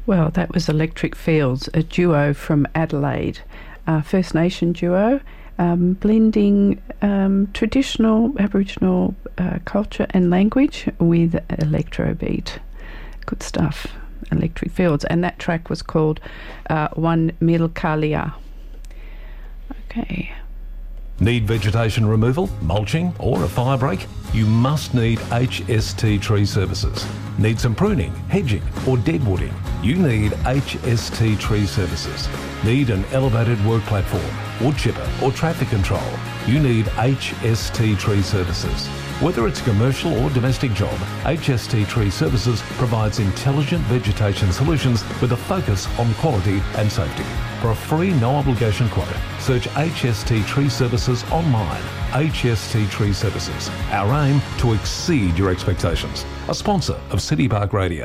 Well, that was Electric Fields, a duo from Adelaide, First Nation duo, blending traditional Aboriginal culture and language with electrobeat. Good stuff, Electric Fields. And that track was called One Mil Kalia. Okay. Need vegetation removal, mulching or a fire break? You must need HST Tree Services. Need some pruning, hedging or deadwooding? You need HST Tree Services. Need an elevated work platform, wood chipper or traffic control? You need HST Tree Services. Whether it's a commercial or domestic job, HST Tree Services provides intelligent vegetation solutions with a focus on quality and safety. For a free, no-obligation quote, search HST Tree Services online. HST Tree Services. Our aim to exceed your expectations. A sponsor of City Park Radio.